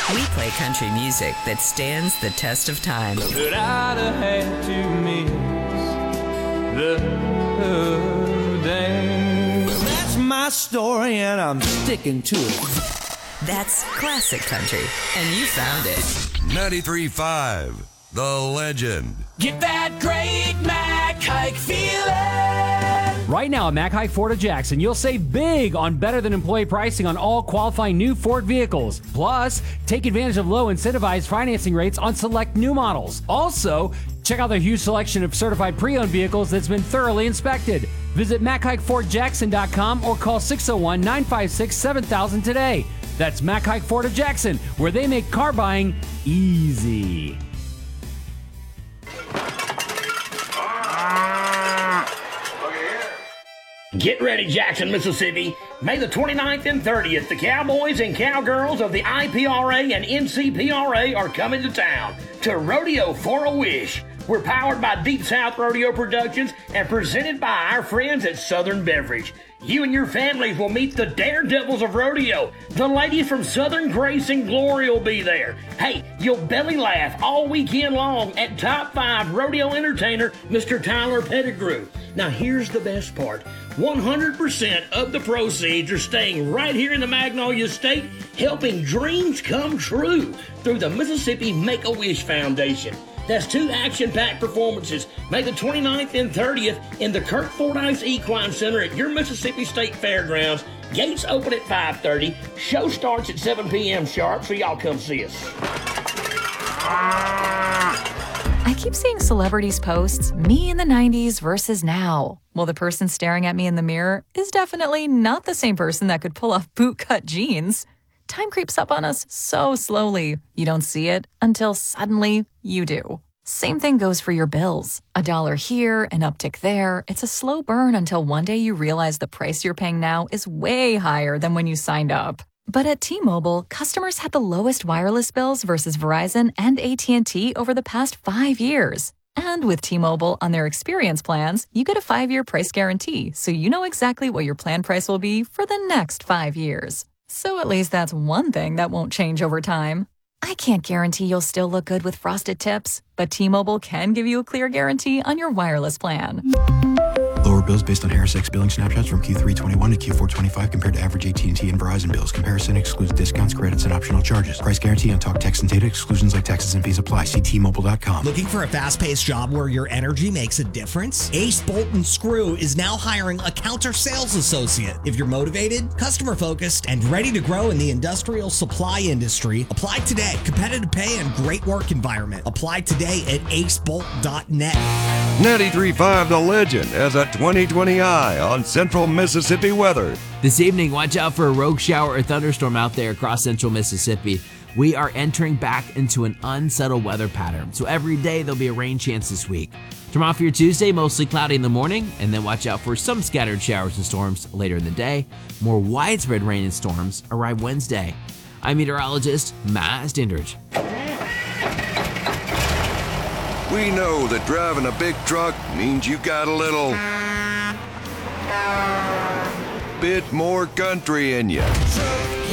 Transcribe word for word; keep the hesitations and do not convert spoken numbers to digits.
We play country music that stands the test of time. But I'd have had to miss the day. That's my story and I'm sticking to it. That's classic country, and you found it. ninety-three point five, The Legend. Get that great Mac Hike feeling. Right now at Mac Hike Ford of Jackson, you'll save big on better than employee pricing on all qualifying new Ford vehicles. Plus, take advantage of low incentivized financing rates on select new models. Also, check out the huge selection of certified pre-owned vehicles that's been thoroughly inspected. Visit Mac Hike Ford Jackson dot com or call six oh one, nine five six, seven thousand today. That's Mac Hike Ford of Jackson, where they make car buying easy. Get ready, Jackson, Mississippi. May the twenty-ninth and thirtieth, the Cowboys and Cowgirls of the I P R A and N C P R A are coming to town to Rodeo for a Wish. We're powered by Deep South Rodeo Productions and presented by our friends at Southern Beverage. You and your families will meet the daredevils of rodeo. The ladies from Southern Grace and Glory will be there. Hey, you'll belly laugh all weekend long at top five rodeo entertainer, Mister Tyler Pettigrew. Now here's the best part. one hundred percent of the proceeds are staying right here in the Magnolia State, helping dreams come true through the Mississippi Make-A-Wish Foundation. That's two action-packed performances, May the twenty-ninth and thirtieth in the Kirk Fordyce Equine Center at your Mississippi State Fairgrounds. Gates open at five thirty. Show starts at seven p.m. sharp, so y'all come see us. I keep seeing celebrities posts, me in the nineties versus now. Well, the person staring at me in the mirror is definitely not the same person that could pull off bootcut jeans. Time creeps up on us so slowly. You don't see it until suddenly you do. Same thing goes for your bills. A dollar here, an uptick there. It's a slow burn until one day you realize the price you're paying now is way higher than when you signed up. But at T-Mobile, customers had the lowest wireless bills versus Verizon and A T and T over the past five years. And with T-Mobile on their experience plans, you get a five-year price guarantee, so you know exactly what your plan price will be for the next five years. So at least that's one thing that won't change over time. I can't guarantee you'll still look good with frosted tips, but T-Mobile can give you a clear guarantee on your wireless plan. Lower bills based on Harris X billing snapshots from Q three twenty-one to Q four twenty-five compared to average A T and T and Verizon bills. Comparison excludes discounts, credits, and optional charges. Price guarantee on talk, text, and data. Exclusions like taxes and fees apply. See T Mobile dot com. Looking for a fast-paced job where your energy makes a difference? Ace Bolt and Screw is now hiring a counter sales associate. If you're motivated, customer-focused, and ready to grow in the industrial supply industry, apply today. Competitive pay and great work environment. Apply today at ace bolt dot net. ninety-three point five The Legend has a twenty twenty eye on central Mississippi weather. This evening, watch out for a rogue shower or thunderstorm out there across central Mississippi. We are entering back into an unsettled weather pattern, so every day there'll be a rain chance this week. Tomorrow for your Tuesday, mostly cloudy in the morning, and then watch out for some scattered showers and storms later in the day. More widespread rain and storms arrive Wednesday. I'm meteorologist Matt Stindridge. We know that driving a big truck means you got a little bit more country in you.